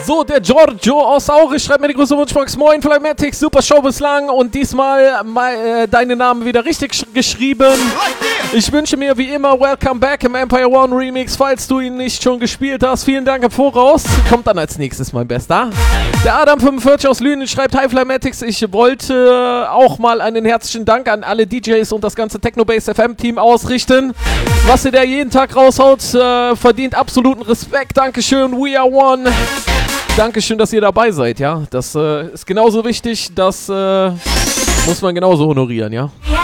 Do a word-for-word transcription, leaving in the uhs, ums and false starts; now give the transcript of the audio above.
So, der Giorgio aus Aurich schreibt mir die größte Wunschbox. Moin, Flymatics, super Show bislang und diesmal äh, deine Namen wieder richtig sch- geschrieben. Ich wünsche mir wie immer Welcome Back im Empire One Remix, falls du ihn nicht schon gespielt hast. Vielen Dank im Voraus. Kommt dann als nächstes, mein Bester. Der Adam fünfundvierzig aus Lünen schreibt: Hi Flymatics, ich wollte auch mal einen herzlichen Dank an alle D Js und das ganze Technobase F M Team ausrichten. Was ihr da jeden Tag raushaut, äh, verdient absoluten Respekt. Dankeschön, we are one. Dankeschön, dass ihr dabei seid, ja. Das äh, ist genauso wichtig, das äh, muss man genauso honorieren, ja.